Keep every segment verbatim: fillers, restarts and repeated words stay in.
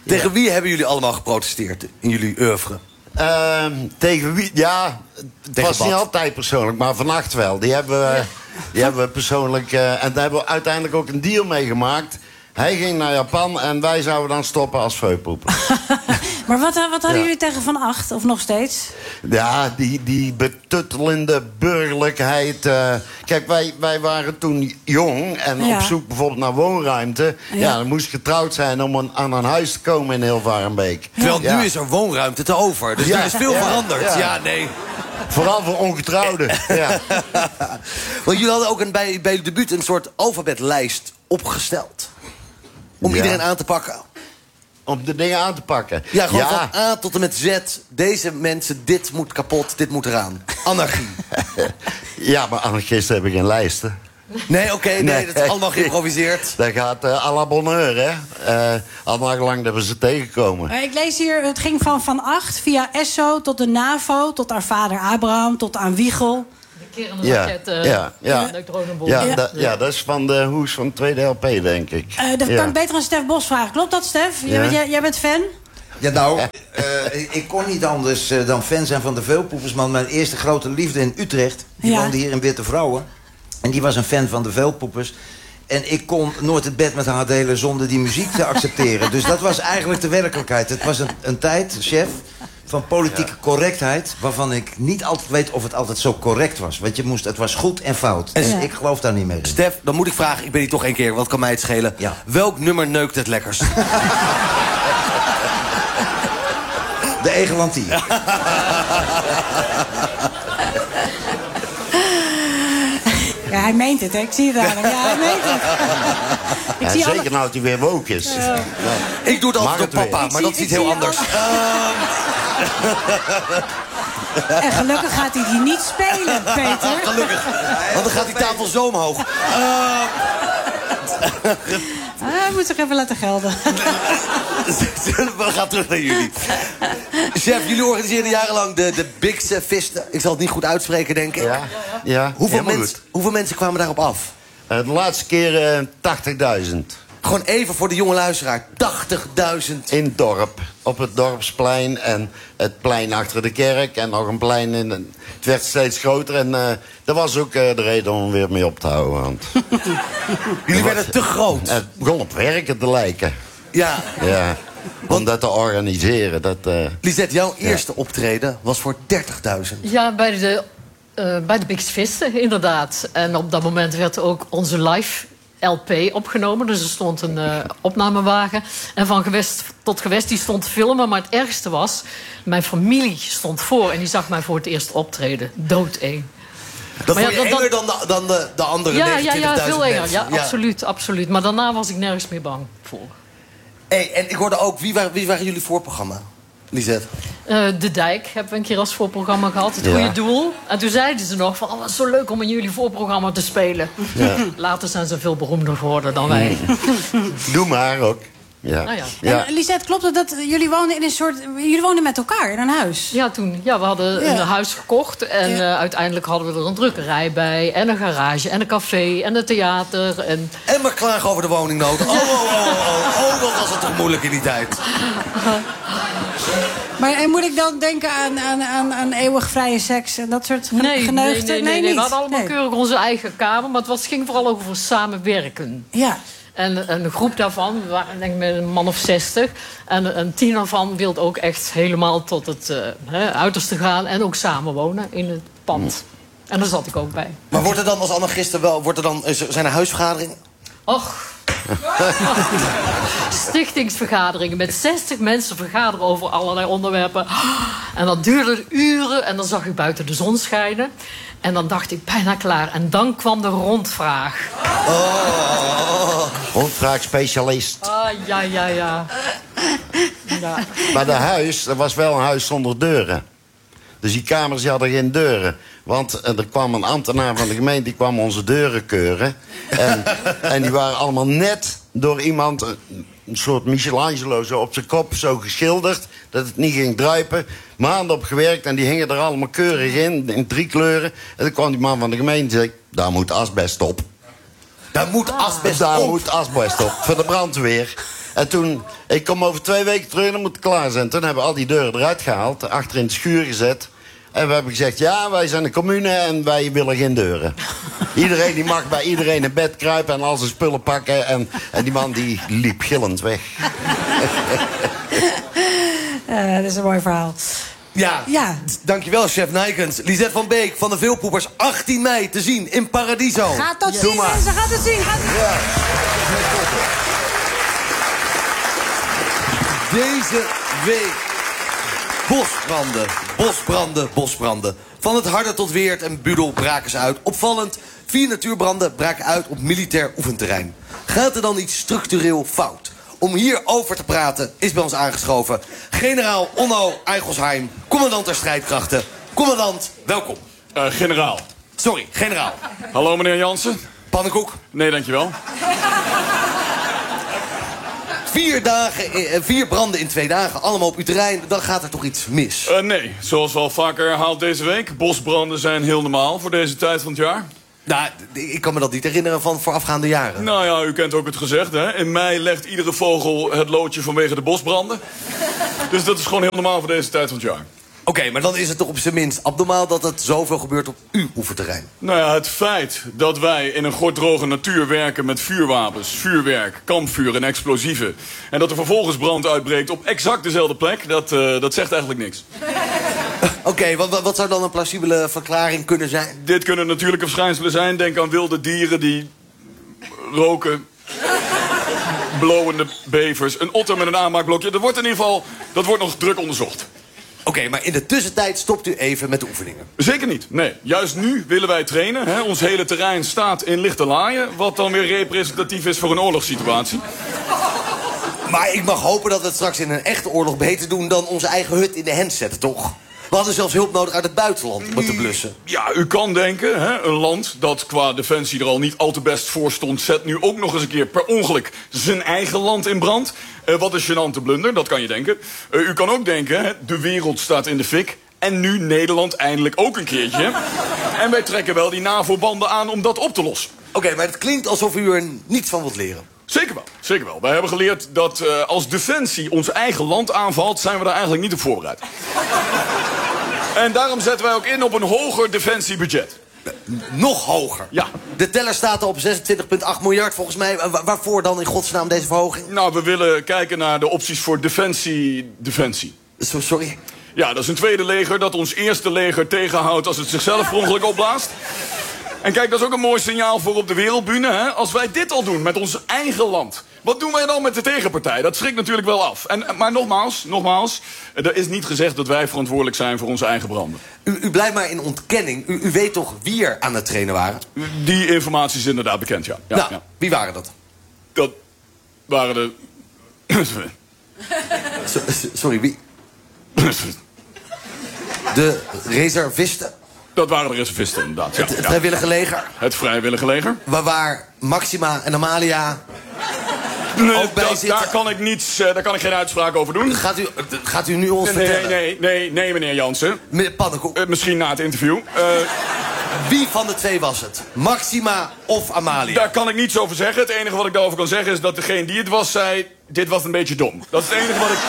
Tegen wie hebben jullie allemaal geprotesteerd in jullie oeuvre? Uh, tegen wie? Ja, het tegen was wat? niet altijd persoonlijk, maar vannacht wel. Die hebben we, die hebben we persoonlijk... Uh, en daar hebben we uiteindelijk ook een deal mee gemaakt. Hij ging naar Japan en wij zouden dan stoppen als veulpoepen. Maar wat, wat hadden Ja. jullie tegen Van Acht, of nog steeds? Ja, die, die betuttelende burgerlijkheid. Uh, kijk, wij, wij waren toen jong en Ja. op zoek bijvoorbeeld naar woonruimte. Ja, Ja. dan moest je getrouwd zijn om een, aan een huis te komen in Hilvarenbeek. Terwijl Ja. nu is er woonruimte te over. Dus Ja. er is veel Ja. veranderd. Ja, Ja. nee. Vooral voor ongetrouwden. Ja. Want jullie hadden ook een, bij, bij je debuut een soort alfabetlijst opgesteld. Om Ja. iedereen aan te pakken. Om de dingen aan te pakken. Ja, gewoon van A tot en met Z. Deze mensen, dit moet kapot, dit moet eraan. Anarchie. Ja, maar anarchisten hebben geen lijsten. Nee, oké, nee, Nee. dat is allemaal geïmproviseerd. Dat gaat uh, à la bonheur, hè. Uh, allemaal gelang dat we ze tegenkomen. Maar ik lees hier, het ging van Van Acht via Esso tot de NAVO... tot haar vader Abraham, tot aan Wiegel. De kerende Ja, raket, uh, ja, ja. neutronenbom. Ja, Ja. da- ja, dat is van de hoes van de tweede L P, denk ik. Uh, dat ja. kan ik beter aan Stef Bos vragen. Klopt dat, Stef? Jij, Ja. jij, jij bent fan? Ja, nou, uh, ik, ik kon niet anders uh, dan fan zijn van de Veulpoepers. Want mijn eerste grote liefde in Utrecht, die Ja. woonde hier in Witte Vrouwen. En die was een fan van de Veulpoepers. En ik kon nooit het bed met haar delen zonder die muziek te accepteren. Dus dat was eigenlijk de werkelijkheid. Het was een, een tijd, chef, van politieke correctheid... waarvan ik niet altijd weet of het altijd zo correct was. Want je moest, het was goed en fout. Dus Ja. ik geloof daar niet mee. Stef, dan moet ik vragen, ik ben hier toch één keer, wat kan mij het schelen? Ja. Welk nummer neukt het lekkerst? De Egelantie. Ja, hij meent het, hè? Ik zie het aan hem. Ja, hij meent het. Ik Ja, zie zeker alle... nou dat hij weer woke is. Ja. Ik doe het Mag altijd het op papa, weer. maar Ik dat zie- is ik iets heel zie anders. En gelukkig gaat hij die niet spelen, Peter. Gelukkig, want dan gaat die tafel zo omhoog. Ah, hij moet zich even laten gelden. We gaan terug naar jullie. Chef, jullie organiseerden jarenlang de, de Big Festen. Ik zal het niet goed uitspreken, denk ik. Ja, ja, Hoeveel, helemaal mens, goed. hoeveel mensen kwamen daarop af? Uh, de laatste keer uh, tachtigduizend. Gewoon even voor de jonge luisteraar. tachtigduizend. In het dorp, op het dorpsplein en het plein achter de kerk... en nog een plein in... Het werd steeds groter en uh, dat was ook uh, de reden om weer mee op te houden. Want Jullie werden te groot. het begon op werken te lijken. Ja. Ja, om dat te organiseren. Dat, uh, Lisette, jouw eerste optreden was voor dertigduizend. Ja, bij de, uh, bij de Big Festen, inderdaad. En op dat moment werd ook onze live L P opgenomen. Dus er stond een uh, opnamewagen. En van gewest tot gewest, die stond te filmen. Maar het ergste was, mijn familie stond voor... en die zag mij voor het eerst optreden. Doodeng. Dat Maar vond ja, je dat- enger dan de, dan de, de andere Ja, ja, ja, negenentwintigduizend veel enger. mensen. Ja, absoluut, absoluut. Maar daarna was ik nergens meer bang voor. Hey, en ik hoorde ook, wie waren, wie waren jullie voorprogramma? Lisette. Uh, de Dijk hebben we een keer als voorprogramma gehad. Het Ja. Goede Doel. En toen zeiden ze nog van... Oh, wat zo leuk om in jullie voorprogramma te spelen. Ja. Later zijn ze veel beroemder geworden dan wij. doe maar ook. Ja. Nou ja. Ja. En Lisette, klopt het dat jullie woonden in een soort... Jullie woonden met elkaar in een huis? Ja, toen. Ja, we hadden Ja. een huis gekocht. En Ja. uh, uiteindelijk hadden we er een drukkerij bij. En een garage. En een café. En een theater. En... En maar klagen over de woningnood. Oh, oh, oh, oh, oh, wat was het toch moeilijk in die tijd. Maar en moet ik dan denken aan, aan, aan, aan eeuwig vrije seks en dat soort ge- Nee, nee, geneugten? nee, nee, nee. niet. We hadden allemaal Nee. keurig onze eigen kamer. Maar het was, ging vooral over samenwerken. Ja. En een groep daarvan, we waren denk ik met een man of zestig. En een tien daarvan wilde ook echt helemaal tot het uh, hè, uiterste gaan. En ook samenwonen in het pand. En daar zat ik ook bij. Maar wordt er dan als anarchisten wel... Wordt er dan, is er- zijn er huisvergaderingen? Och. Stichtingsvergaderingen met zestig mensen vergaderen over allerlei onderwerpen. En dat duurde uren en dan zag ik buiten de zon schijnen. En dan dacht ik bijna klaar. En dan kwam de rondvraag. Rondvraagspecialist. Ah, ja, ja, ja. ja. Maar dat huis, dat was wel een huis zonder deuren. Dus die kamers die hadden geen deuren. Want eh, er kwam een ambtenaar van de gemeente, die kwam onze deuren keuren. En, en die waren allemaal net door iemand, een, een soort Michelangelo, zo op zijn kop, zo geschilderd, dat het niet ging druipen. Maanden op gewerkt en die hingen er allemaal keurig in, in drie kleuren. En dan kwam die man van de gemeente en zei, daar moet asbest op. Daar moet asbest Daar op. moet asbest op, voor de brandweer. En toen, ik kom over twee weken terug en dan moet het klaar zijn. Toen hebben we al die deuren eruit gehaald, achter in de schuur gezet. En we hebben gezegd, ja, wij zijn een commune en wij willen geen deuren. Iedereen die mag bij iedereen in bed kruipen en al zijn spullen pakken. En, en die man die liep gillend weg. Uh, dat is een mooi verhaal. Ja, Ja. dankjewel, chef Nijkens. Lisette van Beek van de Veelpoepers, achttien mei te zien in Paradiso. Gaat dat Doe zien, maar. mensen. Gaat het zien. Gaat het zien. Ja. Deze week bosbranden, bosbranden, bosbranden. Van het Harde tot Weert en Budel braken ze uit. Opvallend, vier natuurbranden braken uit op militair oefenterrein. Gaat er dan iets structureel fout? Om hierover te praten is bij ons aangeschoven generaal Onno Eigelsheim, commandant der strijdkrachten. Commandant, welkom. Uh, generaal. Sorry, generaal. Hallo meneer Jansen. Pannenkoek. Nee, dankjewel. Vier, dagen, eh, vier branden in twee dagen, allemaal op uw terrein. Dan gaat er toch iets mis? Uh, nee, zoals we al vaker herhaald deze week. Bosbranden zijn heel normaal voor deze tijd van het jaar. Nou, ik kan me dat niet herinneren van voorafgaande jaren. Nou ja, u kent ook het gezegd, hè. In mei legt iedere vogel het loodje vanwege de bosbranden. Dus dat is gewoon heel normaal voor deze tijd van het jaar. Oké, okay, maar dan is het toch op zijn minst abnormaal dat het zoveel gebeurt op uw oefenterrein. Nou ja, het feit dat wij in een gorddroge natuur werken met vuurwapens, vuurwerk, kampvuur en explosieven, en dat er vervolgens brand uitbreekt op exact dezelfde plek, dat, uh, dat zegt eigenlijk niks. Oké, okay, wat, wat zou dan een plausibele verklaring kunnen zijn? Dit kunnen natuurlijke verschijnselen zijn. Denk aan wilde dieren die roken, blowende bevers, een otter met een aanmaakblokje. Dat wordt in ieder geval, dat wordt nog druk onderzocht. Oké, okay, maar in de tussentijd stopt u even met de oefeningen. Zeker niet, nee. Juist nu willen wij trainen. Hè. Ons hele terrein staat in lichte laaien, wat dan weer representatief is voor een oorlogssituatie. Maar ik mag hopen dat we het straks in een echte oorlog beter doen dan onze eigen hut in de hand zetten, toch? We hadden zelfs hulp nodig uit het buitenland om het te blussen. Ja, u kan denken, hè, een land dat qua defensie er al niet al te best voor stond, zet nu ook nog eens een keer per ongeluk zijn eigen land in brand. Uh, wat een gênante blunder, dat kan je denken. Uh, u kan ook denken, hè, de wereld staat in de fik. En nu Nederland eindelijk ook een keertje. En wij trekken wel die NAVO-banden aan om dat op te lossen. Oké, okay, maar het klinkt alsof u er niets van wilt leren. Zeker wel, zeker wel. Wij hebben geleerd dat uh, als Defensie ons eigen land aanvalt, zijn we daar eigenlijk niet op voorbereid. En daarom zetten wij ook in op een hoger defensiebudget. Nog hoger? Ja. De teller staat al op zesentwintig komma acht miljard volgens mij. Wa waarvoor dan in godsnaam deze verhoging? Nou, we willen kijken naar de opties voor defensie... defensie. So, sorry? Ja, dat is een tweede leger dat ons eerste leger tegenhoudt als het zichzelf per ongeluk opblaast. En kijk, dat is ook een mooi signaal voor op de wereldbühne, hè? Als wij dit al doen met ons eigen land, wat doen wij dan met de tegenpartij? Dat schrikt natuurlijk wel af. En, maar nogmaals, nogmaals, er is niet gezegd dat wij verantwoordelijk zijn voor onze eigen branden. U, u blijft maar in ontkenning. U, u weet toch wie er aan het trainen waren? Die informatie is inderdaad bekend, ja. ja nou, ja. Wie waren dat? Dat waren de... so, sorry, wie? De reservisten? Dat waren de reservisten, inderdaad. Ja, het het ja. vrijwillige leger? Het vrijwillige leger. Waar, waar Maxima en Amalia nee, ook bij dat, zitten? Daar kan ik niets, uh, daar kan ik geen uitspraak over doen. Gaat u, gaat u nu ons nee, vertellen? Nee, nee, nee, nee, meneer Jansen. Meneer Pannenkoek. Uh, misschien na het interview. Uh, Wie van de twee was het? Maxima of Amalia? Daar kan ik niets over zeggen. Het enige wat ik daarover kan zeggen is dat degene die het was zei... dit was een beetje dom. Dat is het enige wat ik...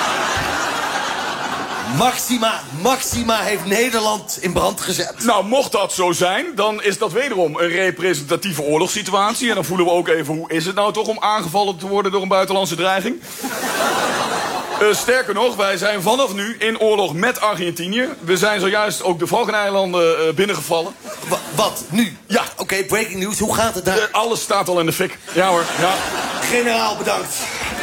Maxima, Maxima heeft Nederland in brand gezet. Nou, mocht dat zo zijn, dan is dat wederom een representatieve oorlogssituatie. En dan voelen we ook even, hoe is het nou toch om aangevallen te worden door een buitenlandse dreiging? Uh, sterker nog, wij zijn vanaf nu in oorlog met Argentinië. We zijn zojuist ook de Falklandeilanden uh, binnengevallen. W wat, nu? Ja. Oké, okay, breaking news. Hoe gaat het daar? Uh, alles staat al in de fik. Ja hoor, ja. Generaal, bedankt.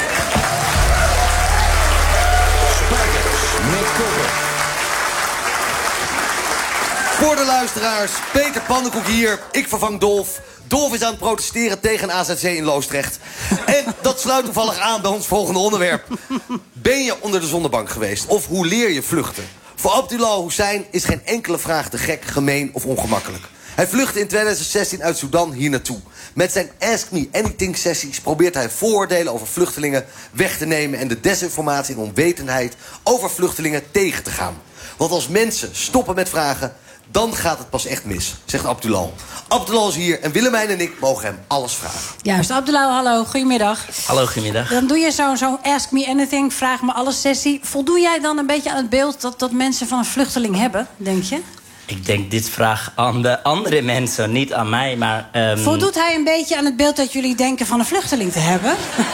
Voor de luisteraars, Peter Pannenkoek hier. Ik vervang Dolf. Dolf is aan het protesteren tegen A Z C in Loosdrecht. En dat sluit toevallig aan bij ons volgende onderwerp. Ben je onder de zonnebank geweest? Of hoe leer je vluchten? Voor Abdullah Hussein is geen enkele vraag te gek, gemeen of ongemakkelijk. Hij vluchtte in twintig zestien uit Sudan hier naartoe. Met zijn Ask Me Anything sessies probeert hij vooroordelen over vluchtelingen weg te nemen en de desinformatie en onwetendheid over vluchtelingen tegen te gaan. Want als mensen stoppen met vragen, dan gaat het pas echt mis, zegt Abdullah. Abdullah is hier en Willemijn en ik mogen hem alles vragen. Juist, Abdullah, hallo, goedemiddag. Hallo, goedemiddag. Dan doe je zo'n zo Ask Me Anything, vraag me alles sessie. Voldoe jij dan een beetje aan het beeld dat, dat mensen van een vluchteling hebben, denk je? Ik denk dit vraag aan de andere mensen, niet aan mij, maar... Um... Voldoet hij een beetje aan het beeld dat jullie denken van een vluchteling te hebben?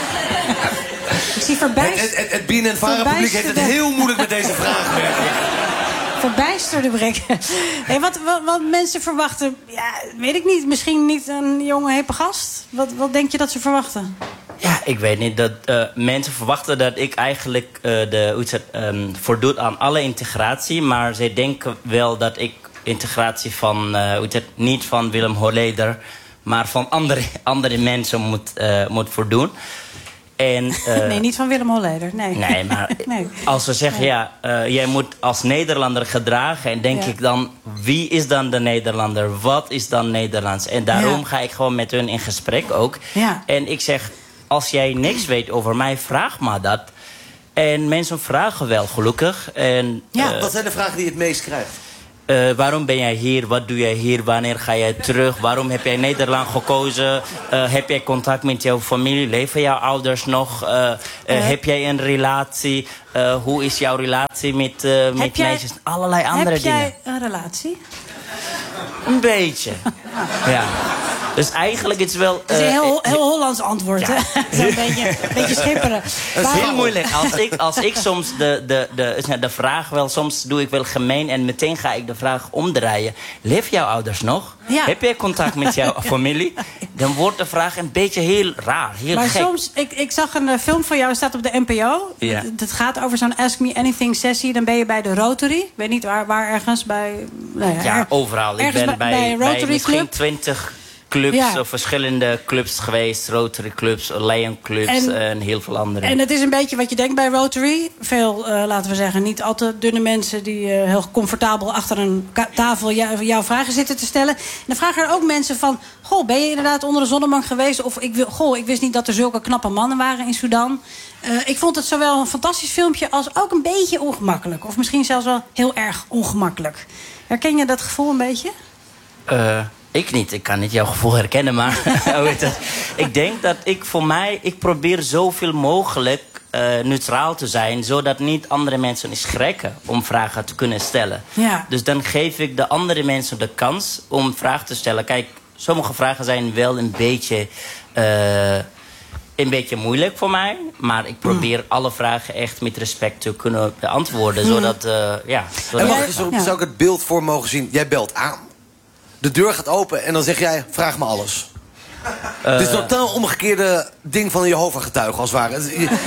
Ik zie verbijst... Het, het, het B N N-Vara-publiek heeft het heel moeilijk met deze vraag. Verbijsterde blik. Hey, wat, wat, wat mensen verwachten, ja, weet ik niet. Misschien niet een jonge, hippe gast? Wat, wat denk je dat ze verwachten? Ja, ik weet niet. Dat, uh, mensen verwachten dat ik eigenlijk uh, de, hoe het, um, voldoet aan alle integratie. Maar zij denken wel dat ik integratie van, uh, hoe het, niet van Willem Holleder, maar van andere, andere mensen moet, uh, moet voldoen. En, uh, nee, niet van Willem Holleder. Nee, nee maar nee. Als we zeggen, nee. ja, uh, jij moet als Nederlander gedragen. En denk ja. ik dan, wie is dan de Nederlander? Wat is dan Nederlands? En daarom ja. ga ik gewoon met hun in gesprek ook. Ja. En ik zeg, als jij niks weet over mij, vraag maar dat. En mensen vragen wel, gelukkig. En, Ja, uh, wat zijn de vragen die je het meest krijgt? Uh, waarom ben jij hier? Wat doe jij hier? Wanneer ga jij terug? Waarom heb jij Nederland gekozen? Uh, heb jij contact met jouw familie? Leven jouw ouders nog? Uh, uh, uh, heb jij een relatie? Uh, hoe is jouw relatie met, uh, met jij, meisjes? Allerlei andere heb dingen. Heb jij een relatie? Een beetje. Ja. Dus eigenlijk is het wel... Dat is een uh, heel, heel Hollands antwoord, ja. hè? Zo'n beetje, beetje schipperen. Het is heel moeilijk. Als ik, als ik soms de, de, de, de vraag wel... Soms doe ik wel gemeen en meteen ga ik de vraag omdraaien. Leef jouw ouders nog? Ja. Heb jij contact met jouw familie? Dan wordt de vraag een beetje heel raar, heel maar gek. soms, ik, ik zag een uh, film van jou, staat op de N P O. Ja. Het, het gaat over zo'n Ask Me Anything sessie. Dan ben je bij de Rotary. Ik weet niet waar, waar ergens bij... Nou ja, Ja, er, overal. Ik ben bij, bij, bij, bij bij Rotary misschien Club. twintig clubs Ja. of verschillende clubs geweest. Rotary clubs, Lion clubs en, en heel veel andere. En het is een beetje wat je denkt bij Rotary. Veel, uh, laten we zeggen, niet al te dunne mensen... die uh, heel comfortabel achter een ka- tafel jou, jouw vragen zitten te stellen. En dan vragen er ook mensen van... Goh, ben je inderdaad onder de zonnebank geweest? Of ik, wil, goh, ik wist niet dat er zulke knappe mannen waren in Sudan. Uh, ik vond het zowel een fantastisch filmpje als ook een beetje ongemakkelijk. Of misschien zelfs wel heel erg ongemakkelijk. Herken je dat gevoel een beetje? Uh, ik niet. Ik kan niet jouw gevoel herkennen, maar hoe heet het? Ik denk dat ik voor mij... Ik probeer zoveel mogelijk uh, neutraal te zijn... zodat niet andere mensen schrikken om vragen te kunnen stellen. Ja. Dus dan geef ik de andere mensen de kans om vragen te stellen. Kijk, sommige vragen zijn wel een beetje... Uh, een beetje moeilijk voor mij. Maar ik probeer mm. alle vragen echt met respect te kunnen beantwoorden. Mm. Zodat, uh, ja... Zodat En mag je zo, ja. zou ik het beeld voor mogen zien? Jij belt aan. De deur gaat open en dan zeg jij, vraag me alles. Uh, het is een totaal omgekeerde ding van een Jehovah-getuige, als het ware.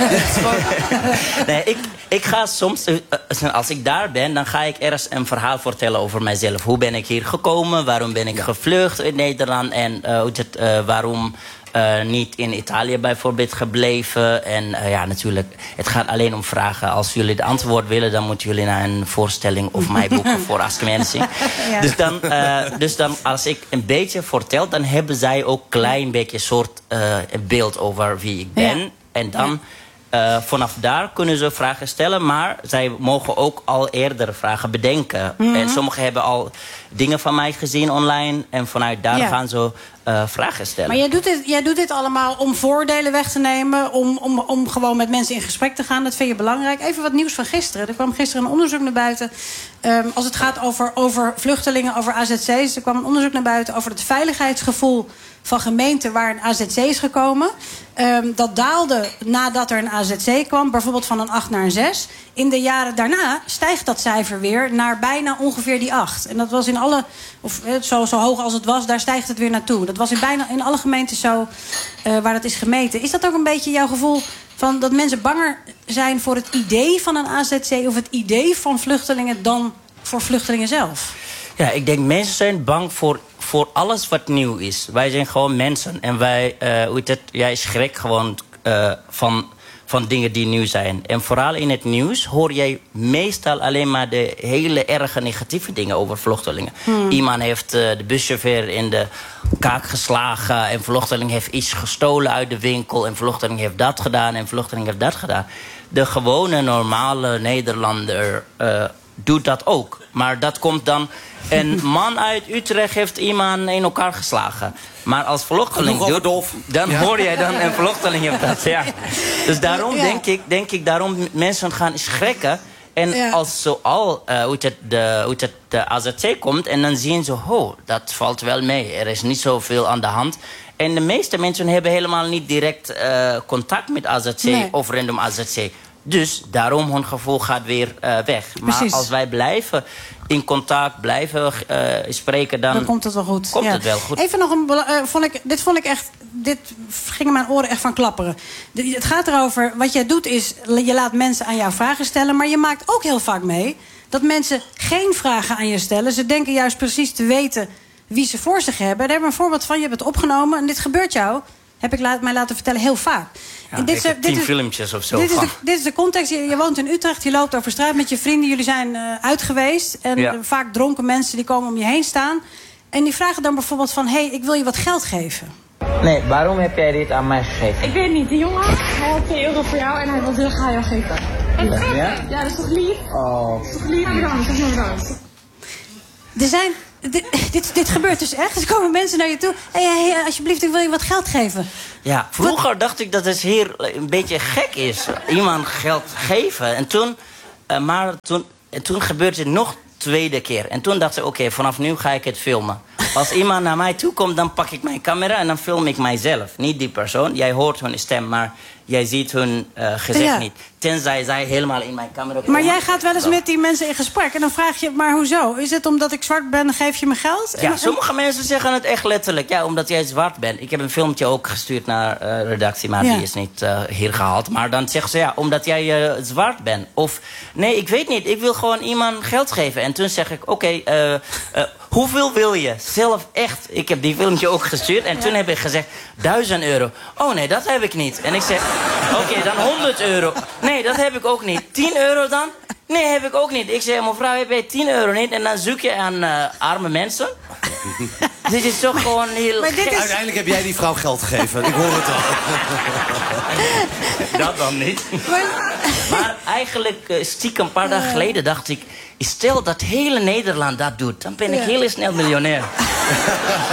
Nee, ik, ik ga soms... Als ik daar ben, dan ga ik ergens een verhaal vertellen over mijzelf. Hoe ben ik hier gekomen? Waarom ben ik ja. gevlucht in Nederland? En uh, het, uh, waarom... Uh, niet in Italië bijvoorbeeld gebleven. En uh, ja, natuurlijk, het gaat alleen om vragen. Als jullie de antwoord willen, dan moeten jullie naar een voorstelling of mij boeken voor Ask Me Anything. Ja. Dus, dan, uh, dus dan, als ik een beetje vertel, dan hebben zij ook een klein beetje een soort uh, beeld over wie ik ben. Ja. En dan... Uh, vanaf daar kunnen ze vragen stellen, maar zij mogen ook al eerder vragen bedenken. Mm-hmm. En sommigen hebben al dingen van mij gezien online en vanuit daar ja. gaan ze uh, vragen stellen. Maar jij doet, dit, jij doet dit allemaal om voordelen weg te nemen, om, om, om gewoon met mensen in gesprek te gaan. Dat vind je belangrijk. Even wat nieuws van gisteren. Er kwam gisteren een onderzoek naar buiten. Um, als het gaat over, over vluchtelingen, over A Z C's. Er kwam een onderzoek naar buiten over het veiligheidsgevoel van gemeenten waar een A Z C is gekomen. Um, dat daalde nadat er een A Z C kwam, bijvoorbeeld van een acht naar een zes. In de jaren daarna stijgt dat cijfer weer naar bijna ongeveer die acht. En dat was in alle, of zo, zo hoog als het was, daar stijgt het weer naartoe. Dat was in bijna in alle gemeenten zo uh, waar dat is gemeten. Is dat ook een beetje jouw gevoel van dat mensen banger zijn voor het idee van een A Z C of het idee van vluchtelingen dan voor vluchtelingen zelf? Ja, ik denk mensen zijn bang voor, voor alles wat nieuw is. Wij zijn gewoon mensen. En wij, uh, hoe heet het, jij schrikt gewoon uh, van, van dingen die nieuw zijn. En vooral in het nieuws hoor jij meestal alleen maar de hele erge negatieve dingen over vluchtelingen. Hmm. Iemand heeft uh, de buschauffeur in de kaak geslagen. En vluchteling heeft iets gestolen uit de winkel. En vluchteling heeft dat gedaan. En vluchteling heeft dat gedaan. De gewone, normale Nederlander... Uh, doet dat ook. Maar dat komt dan... Een man uit Utrecht heeft iemand in elkaar geslagen. Maar als vluchteling doet, Dolf. dan Ja. hoor jij dan een vluchteling heeft dat. Ja. Dus daarom Ja. denk ik, denk ik, daarom mensen gaan schrikken. En Ja. als zo al uh, hoe het de, hoe het de A Z C komt... en dan zien ze, oh, dat valt wel mee. Er is niet zoveel aan de hand. En de meeste mensen hebben helemaal niet direct uh, contact met A Z C Nee. of random A Z C. Dus daarom hun gevoel gaat weer uh, weg. Maar Precies. als wij blijven in contact, blijven uh, spreken... Dan, Dan komt het wel goed. Komt Ja. het wel goed. Even nog een... bela- eh, vond ik, dit vond ik echt... Dit gingen mijn oren echt van klapperen. De- het gaat erover... Wat jij doet is... Je laat mensen aan jou vragen stellen... maar je maakt ook heel vaak mee... dat mensen geen vragen aan je stellen. Ze denken juist precies te weten... wie ze voor zich hebben. Daar hebben we een voorbeeld van. Je hebt het opgenomen. En dit gebeurt jou... heb ik laat, mij laten vertellen, heel vaak. Ja, En dit ik is- heb dit tien is- filmpjes of zo Dit is, van. de, dit is de context. Je, je woont in Utrecht, je loopt over straat met je vrienden. Jullie zijn uh, uit geweest. En Ja. uh, vaak dronken mensen die komen om je heen staan. En die vragen dan bijvoorbeeld van... hé, hey, ik wil je wat geld geven. Nee, waarom heb jij dit aan mij gegeven? Ik weet niet, die jongen, hij had twee euro voor jou en hij wilde heel graag jou geven. Ja? Ja, dat is toch lief? Oh. Dat is toch lief? Ja, bedankt, dat is maar bedankt. Er zijn... Dit, dit, dit gebeurt dus echt. Er komen mensen naar je toe. Hé, hey, hey, alsjeblieft, ik wil je wat geld geven. Ja, vroeger dacht ik dat het hier een beetje gek is. Iemand geld geven. En toen, uh, maar toen, en toen gebeurde het nog tweede keer. En toen dacht ik, oké, okay, vanaf nu ga ik het filmen. Als iemand naar mij toe komt, dan pak ik mijn camera en dan film ik mijzelf. Niet die persoon. Jij hoort hun stem, maar jij ziet hun uh, gezicht Ja. niet. Tenzij zij helemaal in mijn camera komen. Maar jij gaat wel eens Dan- met die mensen in gesprek. En dan vraag je, maar hoezo? Is het omdat ik zwart ben, dan geef je me geld? Ja, En- sommige mensen zeggen het echt letterlijk. Ja, omdat jij zwart bent. Ik heb een filmpje ook gestuurd naar uh, redactie, maar Ja. die is niet uh, hier gehaald. Maar dan zeggen ze, ja, omdat jij uh, zwart bent. Of, nee, ik weet niet. Ik wil gewoon iemand geld geven. En toen zeg ik, oké, okay, uh, uh, hoeveel wil je? Zelf echt. Ik heb die filmpje ook gestuurd. En toen heb ik gezegd, duizend euro. Oh nee, dat heb ik niet. En ik zeg, oké, okay, dan honderd euro. Nee, dat heb ik ook niet. tien euro dan? Nee, heb ik ook niet. Ik zeg, mevrouw, heb jij tien euro niet? En dan zoek je aan uh, arme mensen. Dit is toch gewoon heel Maar dit gek. is- Uiteindelijk heb jij die vrouw geld gegeven. Ik hoor het al. Dat dan niet. Maar- Maar eigenlijk uh, stiekem een paar dagen geleden dacht ik... stel dat hele Nederland dat doet, dan ben ik Ja. heel snel miljonair.